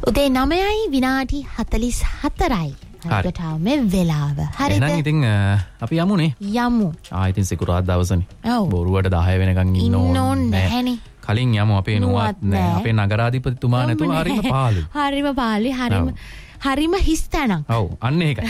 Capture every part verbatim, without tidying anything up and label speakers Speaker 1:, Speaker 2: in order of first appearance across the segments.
Speaker 1: උදේ නවයයි විනාඩි හතළිස් හතරයි. හරියටම මේ වෙලාව. හරිද?
Speaker 2: එහෙනම් ඉතින් අපි යමුනේ.
Speaker 1: යමු.
Speaker 2: ආ ඉතින් සිකුරාදා දවසනේ.
Speaker 1: ඔව්.
Speaker 2: බොරුවට දහය වෙනකන් ඉන්න
Speaker 1: ඕනේ නැහැනේ.
Speaker 2: කලින් යමු අපේ නුවත් නෑ. අපේ නගරාධිපතිතුමා නැතුව හරිම පාළුයි.
Speaker 1: හරිම පාළුයි. හරිම හරිම හිස්තැනක්.
Speaker 2: ඔව් අන්න ඒකයි.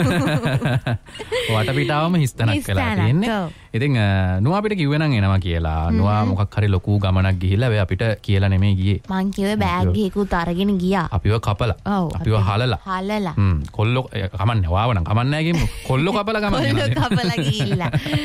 Speaker 2: වටපිටාවම හිස්තැනක් වෙලා තියෙන්නේ. ඉතින් නුවා අපිට කිව්වේ නම් එනවා කියලා. නුවා මොකක් හරි ලොකු ගමනක් ගිහිල්ලා වෙ අපිට කියලා නෙමෙයි ගියේ.
Speaker 1: මං කිව්වේ බෑග් එකකුත් අරගෙන ගියා.
Speaker 2: අපිව කපලා. අපිව හලලා.
Speaker 1: හලලා.
Speaker 2: හ්ම් කොල්ලෝ කමන්නේ වාව නම් කමන්නේ නැහැ ගිමු. කොල්ලෝ කපලා ගමන් යනවා.
Speaker 1: කොල්ලෝ කපලා ගිහිල්ලා.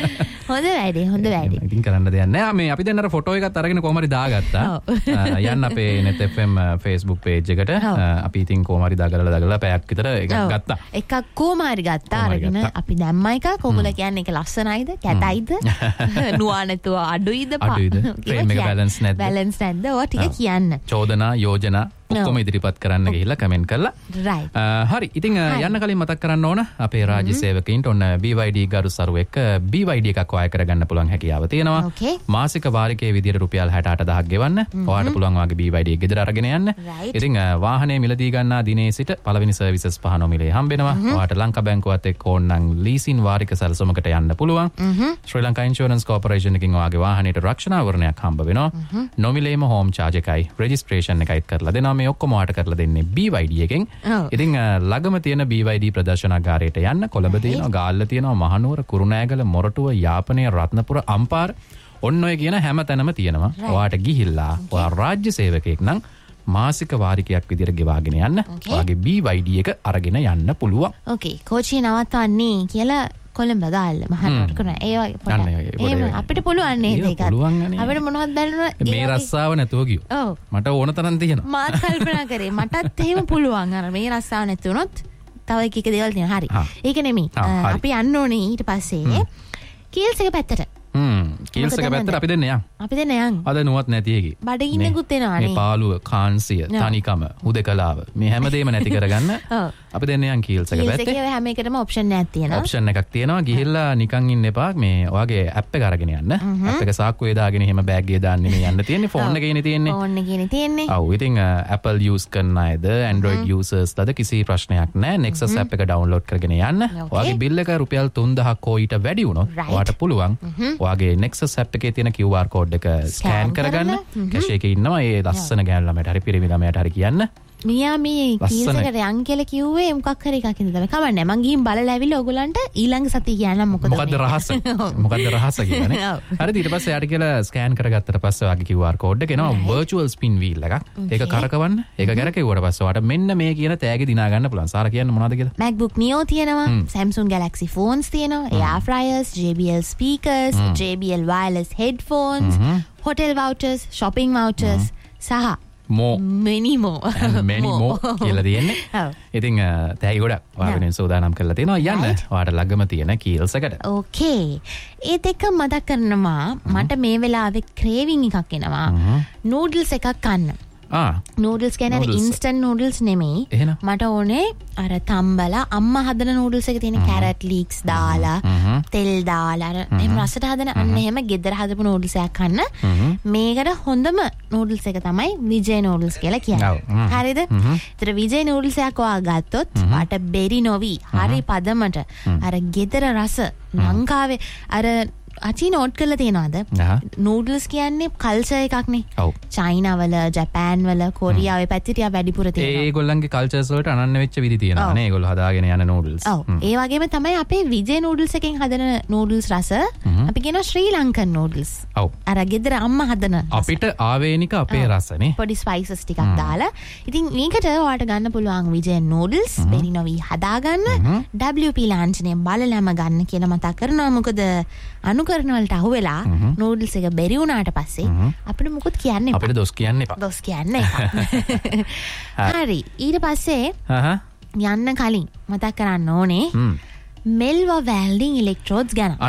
Speaker 1: හොඳ වැඩේ හොඳ වැඩේ.
Speaker 2: ඉතින් කරන්න දෙයක් නැහැ. මේ අපි දැන් අර ෆොටෝ එකත් අරගෙන කොහොම හරි දාගත්තා. යන්න අපේ net f m Facebook page එකට. අපි ඉතින් කොහොම හරි දාගලා දාගලා පැයක් විතර එකක් ගත්තා.
Speaker 1: එකක් කොහොම හරි ගත්තා අරගෙන අපි දැම්ම එක කොහොමද කියන්නේ ඒක ලස්සනයිද කැතයිද නුවා නැතුව අඩුයිද
Speaker 2: අඩුයිද ෆ්‍රේම් එක බැලන්ස් නැද්ද
Speaker 1: බැලන්ස් නැද්ද ඔය ටික කියන්න
Speaker 2: චෝදනා යෝජනා ඔක්කොම ඉදිරිපත් කරන්න ගිහිල්ලා කමෙන්ට් කරලා
Speaker 1: රයිට්
Speaker 2: හරි ඉතින් යන්න කලින් මතක් කරන්න ඕන අපේ රාජ්‍ය සේවකයින්ට ඔන්න B Y D ගරු සරුව එක්ක B Y D එකක් වාය කරගන්න පුළුවන් හැකියාව තියෙනවා මාසික වාරිකයේ විදියට රුපියල් හැට අටදහක් ගෙවන්න ඔයාලට පුළුවන් වාගේ B Y D එක ගෙදර අරගෙන යන්න ඉතින් වාහනේ මිලදී ගන්නා දිනේ සිට පළවෙනි සර්විසස් පහ නොමිලේ හම්බෙනවා ඔයාලට ලංකා බැංකුවත් එක්ක ඕනනම් ලීසින් වාරික සැලසුමකට යන්න පුළුවන් ශ්‍රී ලංකා ඉන්ෂුරන්ස් කෝපරේෂන් එකකින් ඔයාගේ වාහනේට රක්ෂණාවරණයක් හම්බ වෙනවා නොමිලේම හෝම් චාර්ජ් එකයි රෙජිස්ට්‍රේෂන් එකයිත් කරලා දෙනවා මේ ඔක්කොම වාට කරලා දෙන්නේ B Y D එකෙන්. ඉතින් ළඟම තියෙන B Y D ප්‍රදර්ශනාගාරයට යන්න කොළඹ තියෙනවා, ගාල්ල තියෙනවා, මහනුවර, කුරුණෑගල, මොරටුව, යාපනය, රත්නපුර, අම්පාර ඔන්න ඔය කියන හැම තැනම තියෙනවා. ඔයාට ගිහිල්ලා ඔයා රාජ්‍ය සේවකයෙක් නම් මාසික වාරිකයක් විදියට ගෙවාගෙන යන්න. ඔයාගේ B Y D එක අරගෙන යන්න පුළුවන්.
Speaker 1: ඕකේ. කෝචි නවත්තන්නේ කියලා කොළඹ ගාල්ල මහනුවර කරන ඒ වගේ පොඩක් එහෙම අපිට පුළුවන් නේද ඒක අපිට මොනවද බලන්න
Speaker 2: මේ රස්සාව නැතුව ගියෝ මට ඕන තරම් තියෙනවා
Speaker 1: මාත් කල්පනා කරේ මටත් එහෙම පුළුවන් අර මේ රස්සාව නැති වුණොත් තව එක එක දේවල් තියෙනවා හරි ඒක නෙමෙයි අපි යන්න ඕනේ ඊට පස්සේ කීල්ස් එක පැත්තට
Speaker 2: හ්ම් කීල්ස් එක පැත්තට අපි දෙන්න යන්
Speaker 1: අපි දෙන්න යන්
Speaker 2: අද නුවත් නැති එකේ
Speaker 1: බඩගින්නකුත් එනවානේ
Speaker 2: මේ පාළුව කාන්සිය තනිකම හුදකලාව මේ හැමදේම නැති කරගන්න අපි දෙන්න යන් කීල්ස් එක පැත්තේ
Speaker 1: කීල්ස් එකේ හැම එකටම ඔප්ෂන් එකක් තියෙනවා
Speaker 2: ඔප්ෂන් එකක් තියෙනවා ගිහිල්ලා නිකන් ඉන්න එපා මේ ඔයාගේ ඇප් එක අරගෙන යන්න ඇප් එක සාක්කුවේ දාගෙන එහෙම බෑග් එකේ දාන්න නෙමෙයි යන්න තියෙන්නේ ෆෝන් එකේනේ තියෙන්නේ
Speaker 1: ෆෝන් එකේනේ තියෙන්නේ
Speaker 2: ඔව් ඉතින් Apple use කරන අයද Android users ලාද කිසි ප්‍රශ්නයක් නැහැ Nexus app එක download කරගෙන යන්න ඔයාගේ බිල් එක රුපියල් තුන්දහක් හෝ ඊට වැඩි වුණොත් ඔයාට පුළුවන් ඔයාගේ Nexus app එකේ තියෙන Q R code එක ස්කෑන් කරගන්න කැෂ් එකේ ඉන්නවා ඒ ලස්සන ගෑනු ළමයට හරි පිරිමි ළමයට හරි කියන්න
Speaker 1: මියා මේ කීල්ස් එකට යන් කියලා කිව්වේ මොකක් හරි එකක් ඉඳලා කවන්නේ මං ගිහින් බලලා ඇවිල්ලා ඔයගලන්ට ඊළඟ සතිය කියන්නම් මොකද
Speaker 2: මොකද්ද රහස මොකද්ද රහස කියන්නේ හරිද ඊට පස්සේ යාට කියලා ස්කෑන් කරගත්තට පස්සේ ඔයාගේ Q R code එක එනවා virtual spin wheel එකක් ඒක කරකවන්න ඒක කරකෙව්වට පස්සේ ඔයාට මෙන්න මේ කියන තෑගි දිනා ගන්න පුළුවන් සාර කියන්න මොනවද කියලා
Speaker 1: MacBook Neo තියෙනවා Samsung Galaxy phones තියෙනවා air fryers J B L speakers J B L wireless headphones hotel vouchers shopping vouchers සහ
Speaker 2: more
Speaker 1: many more
Speaker 2: many more කියලා තියෙන්නේ. ඔව්. ඉතින් තෑගි ගොඩක් ඔයාගෙන සෝදානම් කරලා තියෙනවා යන්න. ඔයාට ළඟම තියෙන කීල්ස් එකට.
Speaker 1: ඕකේ. ඒ දෙක මතක් කරනවා මට මේ වෙලාවේ ක්‍රේවිං එකක් එනවා. නූඩල්ස් එකක් කන්න.
Speaker 2: ආ
Speaker 1: නූඩල්ස් කියන්නේ ඉන්ස්ටන්ට් නූඩල්ස් නෙමෙයි. මට ඕනේ අර තම්බලා අම්මා හදන නූඩල්ස් එක තියෙන කැරට් ලීක්ස් දාලා තෙල් දාලා එහෙම රසට හදන අන්න එහෙම ගෙදර හදපු නූඩල්ස් එකක් කන්න. මේකට හොඳම නූඩල්ස් එක තමයි විජේ නූඩල්ස් කියලා කියන්නේ. හරිද? ඒතර විජේ නූඩල්ස් එකක් ඔයා ගත්තොත් වාට බෙරි නොවි හරි පදමට අර ගෙදර රස ලංකාවේ අර අචී නෝට් කරලා තියෙනවද? නූඩල්ස් කියන්නේ කල්චර් එකක්නේ.
Speaker 2: ඔව්.
Speaker 1: චයිනා වල, ජපාන් වල, කොරියාවේ පැත්තේ ටිකක් වැඩිපුර තියෙනවා.
Speaker 2: ඒගොල්ලන්ගේ කල්චර්ස් වලට අනන්‍ය වෙච්ච විදි තියෙනවා නේ. ඒගොල්ලෝ හදාගෙන යන නූඩල්ස්.
Speaker 1: ඔව්. ඒ වගේම තමයි අපේ විජේ නූඩල්ස් එකෙන් හදන නූඩල්ස් රස අපි කියනවා ශ්‍රී ලංකන් නූඩල්ස්.
Speaker 2: ඔව්.
Speaker 1: අර ගෙදර අම්මා හදන
Speaker 2: අපිට ආවේනික අපේ රසනේ.
Speaker 1: පොඩි ස්පයිසස් ටිකක් දාලා. ඉතින් මේකට ඔයාලට ගන්න පුළුවන් විජේ නූඩල්ස් බෙරි නොවි හදාගන්න W P ලාංඡනය බලලම ගන්න කියලා මතක් කරනවා. මොකද අනුකරණ වලට අහුවෙලා නූඩල්ස් එක බැරි වුණාට පස්සේ අපිට මොකුත් කියන්න එපා.
Speaker 2: අපිට දොස් කියන්න එපා.
Speaker 1: දොස් කියන්න එපා. හරි. ඊට පස්සේ යන්න කලින් මතක් කරන්න ඕනේ මෙල්වා වැල්ඩින් ඉලෙක්ට්‍රෝඩ්ස් ගැන.
Speaker 2: අන්න.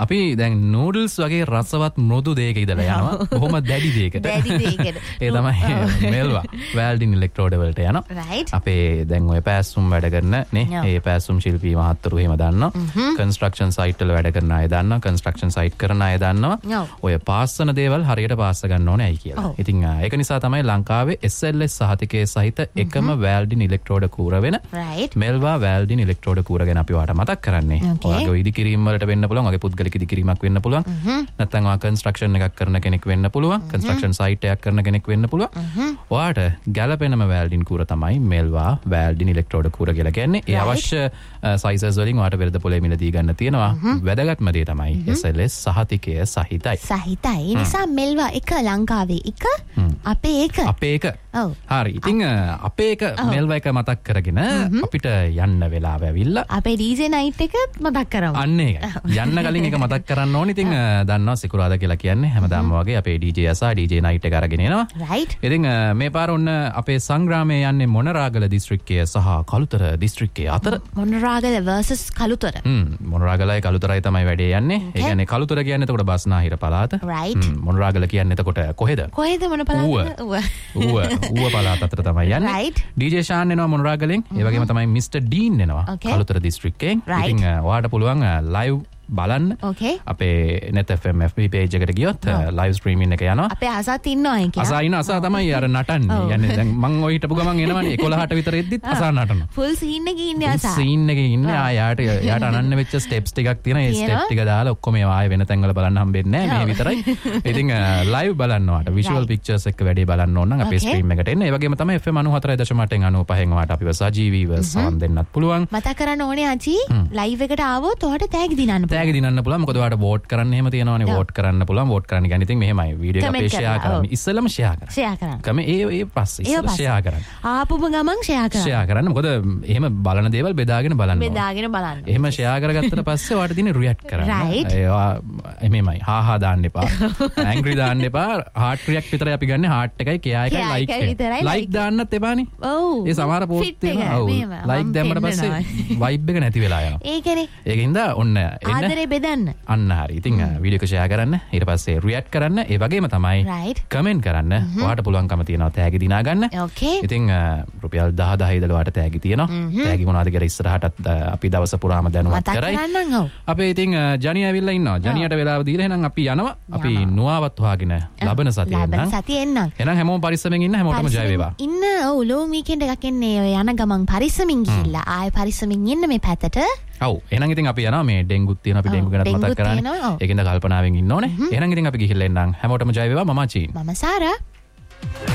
Speaker 2: අපි දැන් නූඩල්ස් වගේ රසවත් මෘදු දෙයක ඉඳලා යනවා. බොහොම දැඩි දෙයකට.
Speaker 1: දැඩි දෙයකට.
Speaker 2: ඒ තමයි මෙල්වා වැල්ඩින් ඉලෙක්ට්‍රෝඩ වලට යනවා.
Speaker 1: Right.
Speaker 2: අපේ දැන් ඔය පෑස්සුම් වැඩ කරන නේ ඒ පෑස්සුම් ශිල්පී මහත්තුරු එහෙම දන්නවා. කන්ස්ට්‍රක්ෂන් සයිට් වල වැඩ කරන අය දන්නවා. කන්ස්ට්‍රක්ෂන් සයිට් කරන අය දන්නවා. ඔය පාස්සන දේවල් හරියට පාස්ස ගන්න ඕනේ ඇයි කියලා. ඉතින් ඒක නිසා තමයි ලංකාවේ S L S සහතිකයේ සහිත එකම වැල්ඩින් ඉලෙක්ට්‍රෝඩ කූර වෙන මෙල්වා වැල්ඩින් ඉලෙක්ට්‍රෝඩ කූර ගැන අපි ඔයාලට මතක් කරන්නේ. ඔයාගේ ඉදිකිරීම වලට වෙන්න පුළුවන්. ඔයාගේ පුද්ගලික ඉදිකිරීමක් වෙන්න පුළුවන්. නැත්නම් ඔයා කන්ස්ට්‍රක්ෂන් එකක් කරන කෙනෙක් වෙන්න පුළුවන්. කන්ස්ට්‍රක්ෂන් සයිට් එකක් කරන කෙනෙක් වෙන්න පුළුවන්. ඔයාට ගැළපෙනම වැල්ඩින් කූර තමයි මෙල්වා වැල්ඩින් ඉලෙක්ට්‍රෝඩ කූර කියලා කියන්නේ. ඒ අවශ්‍ය සයිසස් වලින් ඔයාට වෙරද පොලේ මිලදී ගන්න තියෙනවා. වැදගත්ම දේ තමයි S L S සහතිකය සහිතයි.
Speaker 1: සහිතයි. ඒ නිසා මෙල්වා එක ලංකාවේ එක අපේ එක
Speaker 2: අපේ එක. ඔව්. හරි. ඉතින් අපේ එක මෙල්වා එක මතක් කරගෙන අපිට යන්න වෙලාව ඇවිල්ලා
Speaker 1: අපේ D J night එක මතක් කරමු.
Speaker 2: අන්න ඒකයි. යන්න කලින් එක මතක් කරන්න ඕනේ. ඉතින් දන්නවා සිකුරාදා කියලා කියන්නේ හැමදාම වගේ අපේ D J අසා D J night එක අරගෙන එනවා.
Speaker 1: Right.
Speaker 2: ඉතින් මේ පාර ඔන්න අපේ සංග්‍රාමයේ යන්නේ මොනරාගල දිස්ත්‍රික්කය සහ කළුතර දිස්ත්‍රික්කය අතර.
Speaker 1: මොනරාගල versus කළුතර.
Speaker 2: හ්ම් මොනරාගලයි කළුතරයි තමයි වැඩේ යන්නේ. ඒ කියන්නේ කළුතර කියන්නේ එතකොට බස්නාහිර පළාත.
Speaker 1: Right.
Speaker 2: මොනරාගල කියන්නේ එතකොට කොහෙද?
Speaker 1: කොහෙද මොන පළාතද?
Speaker 2: ඌව. ඌව ඌව පළාත අතර තමයි යන්නේ.
Speaker 1: Right.
Speaker 2: D J ෂාන් එනවා මොනරාගලෙන්. ඒ වගේම තමයි මිස්ටර් ඩීන් එනවා කළුතර දිස්ත්‍රික්කයෙන්. ඉතින් ඔයාලට පුළුවන් ලයිව් බලන්න.
Speaker 1: Okay.
Speaker 2: අපේ net F M F B page එකට ගියොත් live streaming එක යනවා.
Speaker 1: අපේ අසත් ඉන්නවා අය කියලා.
Speaker 2: අසා ඉන්න අසා තමයි අර නටන්නේ. යන්නේ දැන් මං ඔය හිටපු ගමන් එනවනේ එකොළහට විතර එද්දිත් අසා නටනවා.
Speaker 1: full scene එකේ ඉන්නේ අසා.
Speaker 2: scene එකේ ඉන්නේ. ආ යාට යාට අනන්න වෙච්ච steps ටිකක් තියෙනවා. ඒ step ටික දාලා ඔක්කොම ඒවා ආයෙ වෙන තැන්වල බලන්න හම්බෙන්නේ නැහැ. මේ විතරයි. ඉතින් live බලන්න වාට visual pictures එක වැඩි බලන්න ඕන නම් අපේ stream එකට එන්න. ඒ වගේම තමයි F M ninety-four point eight ninety-five වාට අපිව සජීවීව සවන් දෙන්නත් පුළුවන්.
Speaker 1: මතක කරන්න ඕනේ අචි live එකට ආවොත් ඔයාට tag දිනන්න පුළුවන්.
Speaker 2: tag දිනන්න පුළුවන්. මොකද ඔයාලට vote කරන්න එහෙම තියෙනවානේ. vote කරන්න පුළුවන්. vote කරන්න කියන්නේ ඉතින් මෙහෙමයි. වීඩියෝ එක අපේ share කරන්න. ඉස්සෙල්ලම share කරන්න.
Speaker 1: share කරන්න.
Speaker 2: කම ඒ ඒ පස්සේ ඉස්සෙල්ලා share කරන්න.
Speaker 1: ආපුම ගමන් share කරන්න.
Speaker 2: share කරන්න. මොකද එහෙම බලන දේවල් බෙදාගෙන බලන්න ඕනේ.
Speaker 1: බෙදාගෙන බලන්න.
Speaker 2: එහෙම share කරගත්තට පස්සේ ඔයාලට තියෙන react කරන්න. ඒවා එමෙමයි. හා හා දාන්න එපා. angry දාන්න එපා. heart react විතරයි අපි ගන්න. heart එකයි කයා එකයි like එක. like දාන්නත් එපානේ.
Speaker 1: ඔව්.
Speaker 2: ඒ සමහර post තියෙනවා. ඔව්. like දැම්මට පස්සේ vibe එක නැති වෙලා යනවා.
Speaker 1: ඒකනේ.
Speaker 2: ඒකින්ද ඔන්න එන්න.
Speaker 1: ආදරේ බෙදන්න.
Speaker 2: අන්න හරි. ඉතින් වීඩියෝ එක share කරන්න. ඊට පස්සේ react කරන්න. ඒ වගේම තමයි comment කරන්න. ඔයාලට පුළුවන්කම තියෙනවා tag දිනා ගන්න.
Speaker 1: Okay.
Speaker 2: ඉතින් රුපියල් දහ දහ ඉදලා ඔයාලට tag තියෙනවා. tag මොනවද කියලා ඉස්සරහටත් අපි දවස පුරාම දැනුවත් කරයි.
Speaker 1: මතක් කරන්නම් ඔව්.
Speaker 2: අපේ ඉතින් ජනිය ඇවිල්ලා ඉන්නවා. ජනියට වෙලාව දීලා එහෙනම් අපි යනවා. අපි නුවාවත් හොයාගෙන ලබන සතියේ
Speaker 1: ලබන සතියේ එන්නම්.
Speaker 2: එහෙනම් හැමෝම පරිස්සමෙන් ඉන්න. හැමෝටම ජය වේවා.
Speaker 1: ඉන්න ඔව් long weekend එකක් එන්නේ. ඔය යන ගමන් පරිස්සමින් ගිහිල්ලා ආයෙ පරිස්සමින් ඉන්න මේ පැත්තට.
Speaker 2: ඔව් එහෙනම් ඉතින් අපි යනවා. මේ ඩෙන්ගුත් තියෙන අපි ඩෙන්ගු ගැන මතක් කරන්නේ. ඒකින්ද කල්පනාවෙන් ඉන්න ඕනේ. එහෙනම් ඉතින් අපි ගිහිල්ලා එන්නම්. හැමෝටම ජය වේවා. මම චීන්.
Speaker 1: මම සාරා.